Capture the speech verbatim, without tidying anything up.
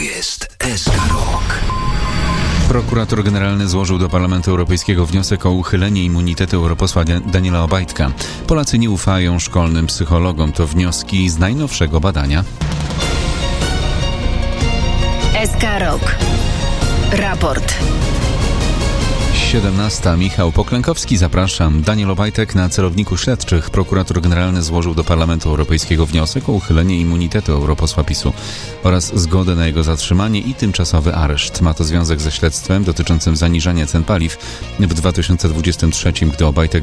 jest S K Rock. Prokurator generalny złożył do Parlamentu Europejskiego wniosek o uchylenie immunitetu europosła Daniela Obajtka. Polacy nie ufają szkolnym psychologom. To wnioski z najnowszego badania. S K Rock. Raport. siedemnasta. Michał Poklękowski, zapraszam. Daniel Obajtek na celowniku śledczych. Prokurator generalny złożył do Parlamentu Europejskiego wniosek o uchylenie immunitetu europosła PiSu oraz zgodę na jego zatrzymanie i tymczasowy areszt. Ma to związek ze śledztwem dotyczącym zaniżania cen paliw w dwa tysiące dwudziestym trzecim, gdy Obajtek